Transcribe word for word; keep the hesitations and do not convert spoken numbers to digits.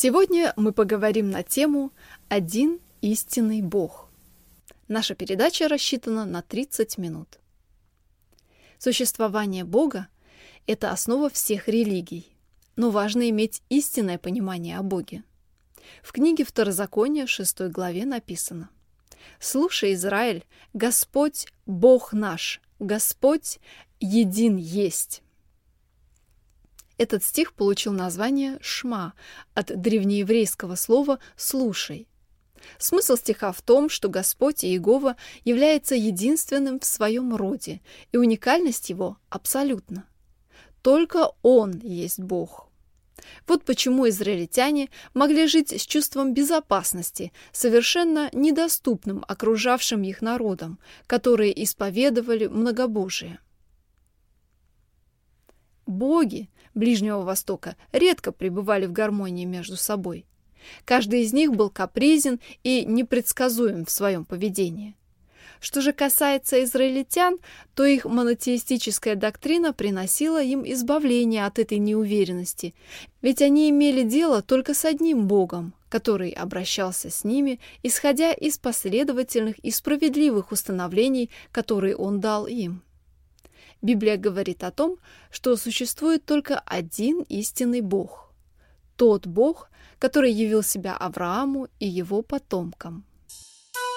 Сегодня мы поговорим на тему «Один истинный Бог». Наша передача рассчитана на тридцать минут. Существование Бога – это основа всех религий, но важно иметь истинное понимание о Боге. В книге Второзакония, шестой главе написано: «Слушай, Израиль, Господь Бог наш, Господь един есть». Этот стих получил название «Шма» от древнееврейского слова «слушай». Смысл стиха в том, что Господь Иегова является единственным в своем роде, и уникальность его абсолютна. Только Он есть Бог. Вот почему израильтяне могли жить с чувством безопасности, совершенно недоступным окружавшим их народам, которые исповедовали многобожие. Боги Ближнего Востока редко пребывали в гармонии между собой. Каждый из них был капризен и непредсказуем в своем поведении. Что же касается израильтян, то их монотеистическая доктрина приносила им избавление от этой неуверенности, ведь они имели дело только с одним Богом, который обращался с ними, исходя из последовательных и справедливых установлений, которые Он дал им. Библия говорит о том, что существует только один истинный Бог. Тот Бог, который явил себя Аврааму и его потомкам.